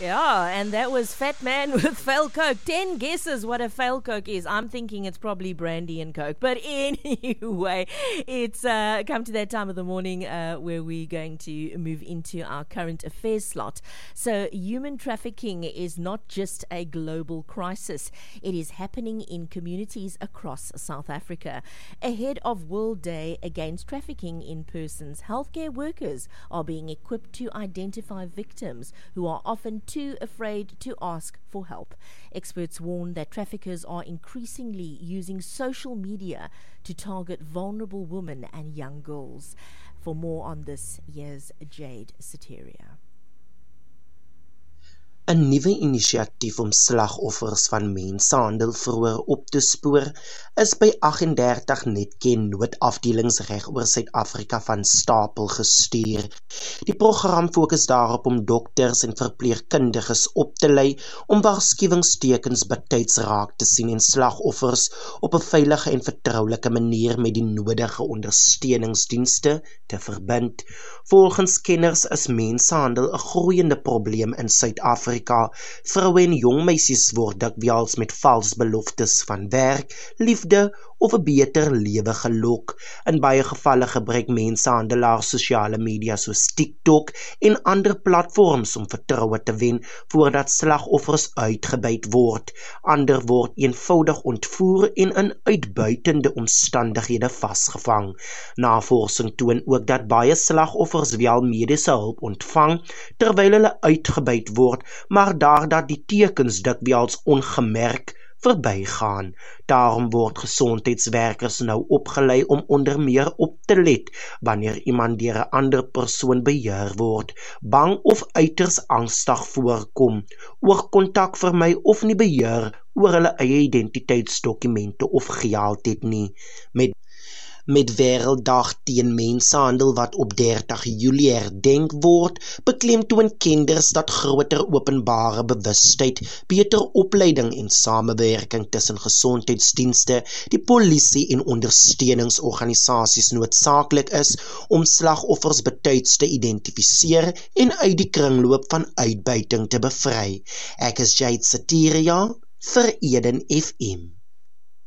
Yeah, and that was Fat Man with Fail Coke. 10 guesses what a Fail Coke is. I'm thinking it's probably brandy and Coke. But anyway, it's come to that time of the morning where we're going to move into our current affairs slot. So human trafficking is not just a global crisis. It is happening in communities across South Africa. Ahead of World Day Against Trafficking in Persons, healthcare workers are being equipped to identify victims who are often too afraid to ask for help. Experts warn that traffickers are increasingly using social media to target vulnerable women and young girls. For more on this, here's Jade Soteria. 'n nuwe inisiatief om slagoffers van mensenhandel vroeër op te spoor is by 38 Netcare noodafdelings reg oor Suid-Afrika van stapel gestuur. Die program fokus daarop om dokters en verpleegkundiges op te lei om waarskuwingstekens betyds raak te sien en slagoffers op 'n veilige en vertroulike manier met die nodige ondersteuningsdienste te verbind. Volgens kenners is mensenhandel 'n groeiende probleem in Suid-Afrika. Vroue en jong meisies word dikwels met vals beloftes van werk, liefde of 'n beter lewe gelok. In baie gevalle gebruik mensenhandelaars sosiale media soos TikTok en ander platforms om vertroue te wen voordat slagoffers uitgebuit word. Ander word eenvoudig ontvoer en in uitbuitende omstandighede vasgevang. Navorsing toon ook dat baie slagoffers wel mediese hulp ontvang terwyl hulle uitgebuit word, maar daardat die tekens dikwels ongemerk verbygaan. Daarom word gesondheidswerkers nou opgelei om onder meer op te let wanneer iemand deur 'n ander persoon beheer word, bang of uiters angstig voorkom, oogkontak vermy of nie beheer oor hulle eie identiteitsdokumente of geld het nie. Met Wêrelddag teen Mensenhandel wat op 30 Julie herdenk word, beklemtoon kenners dat groter openbare bewustheid, beter opleiding en samewerking tussen gesondheidsdienste, die polisie en ondersteuningsorganisasies noodsaaklik is om slagoffers betyds te identifiseer en uit die kringloop van uitbuiting te bevry. Ek is Jade Soteria vir Eden FM.